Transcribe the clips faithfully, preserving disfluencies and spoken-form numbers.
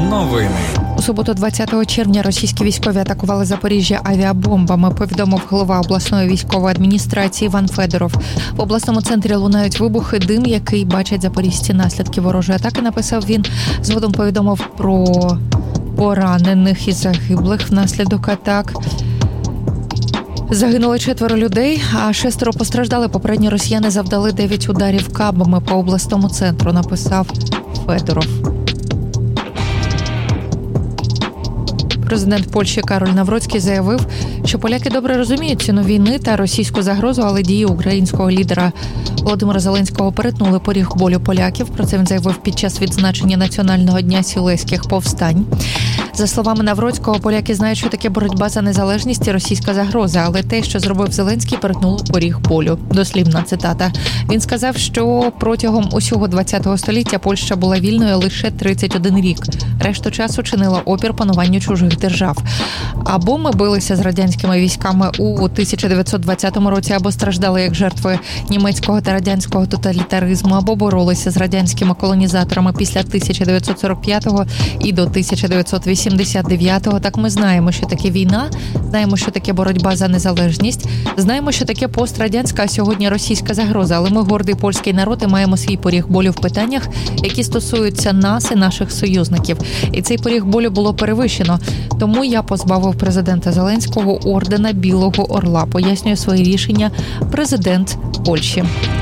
Новини. У суботу, двадцятого червня, російські військові атакували Запоріжжя авіабомбами, повідомив голова обласної військової адміністрації Іван Федоров. В обласному центрі лунають вибухи, дим, який бачать запоріжці. Наслідки ворожої атаки, написав він. Згодом повідомив про поранених і загиблих внаслідок атак. Загинуло четверо людей, а шестеро постраждали. Попередні росіяни завдали дев'ять ударів кабами по обласному центру, написав Федоров. Президент Польщі Кароль Навроцький заявив, що поляки добре розуміють ціну війни та російську загрозу, але дії українського лідера Володимира Зеленського перетнули поріг болю поляків. Про це він заявив під час відзначення Національного дня сілеських повстань. За словами Навроцького, поляки знають, що таке боротьба за незалежність і російська загроза, але те, що зробив Зеленський, перетнуло поріг болю. Дослівна цитата. Він сказав, що протягом усього ХХ століття Польща була вільною лише тридцять один рік. Решту часу чинила опір пануванню чужих держав. Або ми билися з радянськими військами у тисяча дев'ятсот двадцятому році, або страждали як жертви німецького та радянського тоталітаризму, або боролися з радянськими колонізаторами після тисяча дев'ятсот сорок п'ятого і до тисяча дев'ятсот вісімдесят дев'ятого. Так ми знаємо, що таке війна, знаємо, що таке боротьба за незалежність, знаємо, що таке пострадянська, а сьогодні російська загроза. Але ми гордий польський народ і маємо свій поріг болю в питаннях, які стосуються нас і наших союзників. І цей поріг болю було перевищено. Тому я позбавив президента Зеленського ордена Білого Орла, пояснює своє рішення президент Польщі.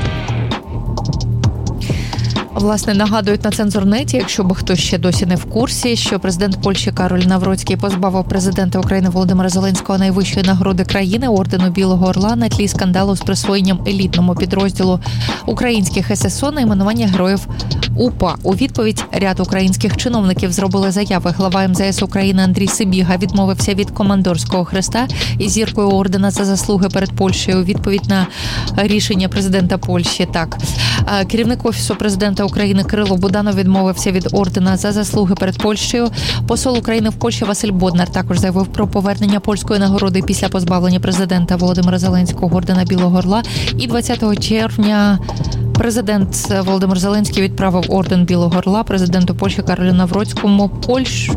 Власне, нагадують на Цензурнеті, якщо б хтось ще досі не в курсі, що президент Польщі Кароль Навроцький позбавив президента України Володимира Зеленського найвищої нагороди країни ордену Білого Орла на тлі скандалу з присвоєнням елітному підрозділу українських ес ес о найменування героїв УПА. У відповідь ряд українських чиновників зробили заяви. Глава ем зе ес України Андрій Сибіга відмовився від командорського хреста із зіркою ордена за заслуги перед Польщею. У відповідь на рішення президента Польщі. Так, керівник Офісу президента України Кирило Буданов відмовився від ордена за заслуги перед Польщею. Посол України в Польщі Василь Боднар також заявив про повернення польської нагороди після позбавлення президента Володимира Зеленського ордена Білого Орла. І двадцятого червня президент Володимир Зеленський відправив орден Білого Орла президенту Польщі Каролю Навроцькому Польщу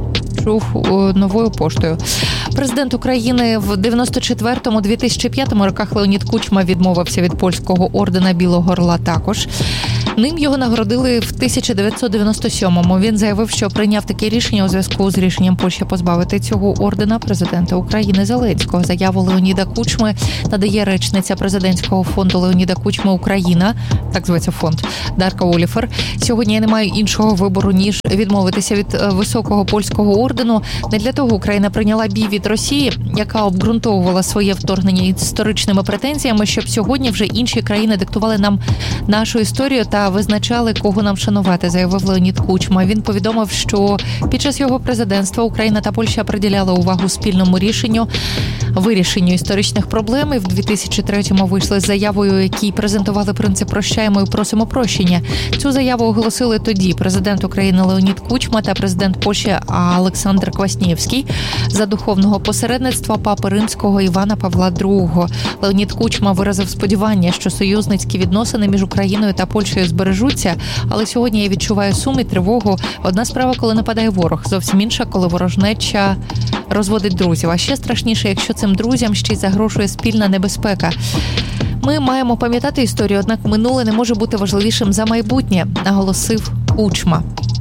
новою поштою. Президент України в дев'яносто четвертому - дві тисячі п'ятому роках Леонід Кучма відмовився від польського ордена Білого Орла також. Ним його нагородили в тисяча дев'ятсот дев'яносто сьомому. Він заявив, що прийняв таке рішення у зв'язку з рішенням Польщі позбавити цього ордена президента України Зеленського. Заяву Леоніда Кучми надає речниця президентського фонду Леоніда Кучми «Україна», так зветься фонд, Дарка Оліфер. Сьогодні я не маю іншого вибору, ніж відмовитися від високого польського ордену. Не для того Україна прийняла бій від Росії, яка обґрунтовувала своє вторгнення історичними претензіями, щоб сьогодні вже інші країни диктували нам нашу історію та визначали, кого нам шанувати, заявив Леонід Кучма. Він повідомив, що під час його президентства Україна та Польща приділяли увагу спільному рішенню, вирішенню історичних проблем. І в дві тисячі третьому вийшли з заявою, якій презентували принцип «прощаємо і просимо прощення». Цю заяву оголосили тоді президент України Леонід Кучма та президент Польщі Олександр Кваснєвський за духовного посередництва папи Римського Івана Павла другого. Леонід Кучма виразив сподівання, що союзницькі відносини між Україною та Польщею збережуться, але сьогодні я відчуваю сум і тривогу. Одна справа, коли нападає ворог, зовсім інша, коли ворожнеча розводить друзів. А ще страшніше, якщо цим друзям ще й загрожує спільна небезпека. Ми маємо пам'ятати історію, однак минуле не може бути важливішим за майбутнє, наголосив Кучма.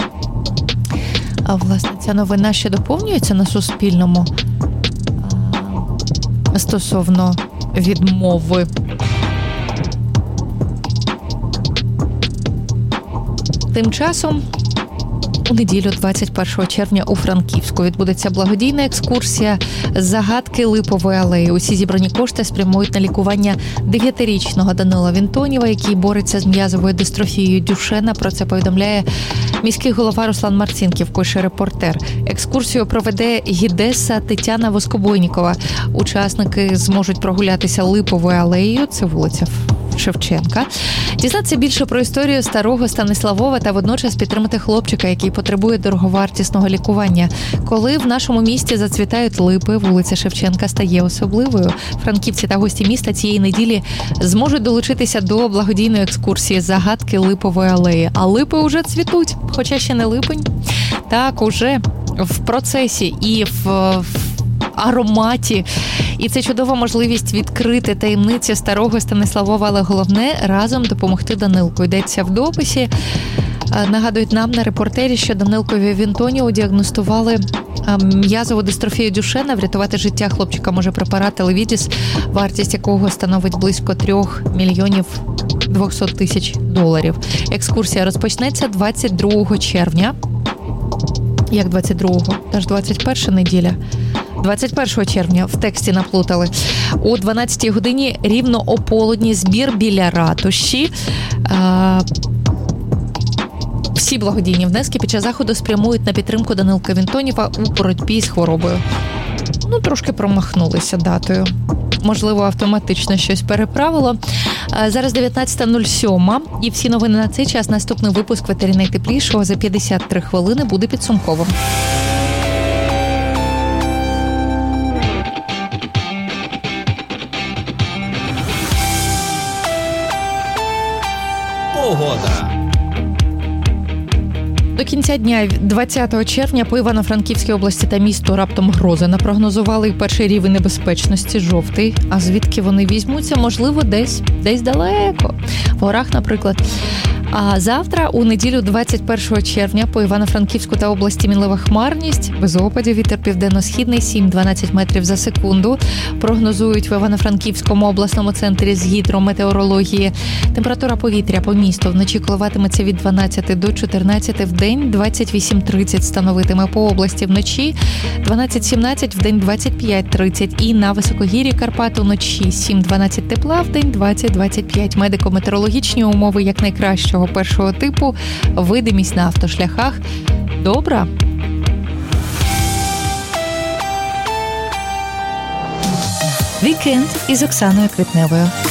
А, власне, ця новина ще доповнюється на Суспільному а, стосовно відмови. Тим часом у неділю, двадцять першого червня, у Франківську відбудеться благодійна екскурсія «Загадки Липової алеї». Усі зібрані кошти спрямують на лікування дев'ятирічного Данила Вінтонєва, який бореться з м'язовою дистрофією Дюшена. Про це повідомляє міський голова Руслан Марцінків, пише репортер. Екскурсію проведе гідеса Тетяна Воскобойнікова. Учасники зможуть прогулятися Липовою алеєю, це вулиця Шевченка, дізнатися більше про історію старого Станиславова та водночас підтримати хлопчика, який потребує дороговартісного лікування. Коли в нашому місті зацвітають липи, вулиця Шевченка стає особливою. Франківці та гості міста цієї неділі зможуть долучитися до благодійної екскурсії «Загадки Липової алеї». А липи уже цвітуть, хоча ще не липень. Так, уже в процесі і в, в ароматі. І це чудова можливість відкрити таємниці старого Станиславова, але головне – разом допомогти Данилку. Йдеться в дописі. Нагадують нам на репортері, що Данилкові в Інтоніо діагностували м'язову дистрофію Дюшена. Врятувати життя хлопчика може препарат Елевідіс, вартість якого становить близько трьох мільйонів двохсот тисяч доларів. Екскурсія розпочнеться двадцять другого червня. Як двадцять другого? Та ж двадцять перша неділя. двадцять першого червня, в тексті наплутали. О дванадцятій годині рівно о полудні збір біля ратуші. А, всі благодійні внески під час заходу спрямують на підтримку Данилка Вінтонєва у боротьбі з хворобою. Ну, трошки промахнулися датою. Можливо, автоматично щось переправило. Зараз дев'ятнадцята нуль сім, і всі новини на цей час. Наступний випуск «Ветері найтеплішого» за п'ятдесят три хвилини буде підсумковим. Погода. До кінця дня двадцятого червня по Івано-Франківській області та місту раптом грози напрогнозували. Перший рівень небезпечності – жовтий. А звідки вони візьмуться? Можливо, десь, десь далеко. В горах, наприклад. А завтра, у неділю двадцять першого червня, по Івано-Франківську та області мінлива хмарність, без опадів, вітер південно-східний сім-дванадцять метрів за секунду. Прогнозують в Івано-Франківському обласному центрі з гідрометеорології. Температура повітря по місту вночі коливатиметься від дванадцяти до чотирнадцяти, в день двадцять вісім тридцять становитиме по області вночі, дванадцять сімнадцять, в день двадцять п'ять тридцять. І на високогір'ї Карпат уночі сім-дванадцять тепла, в день двадцять двадцять п'ять. Медико-метеорологічні умови як найкращого першого типу, видимість на автошляхах добра. Вікенд із Оксаною Квітневою.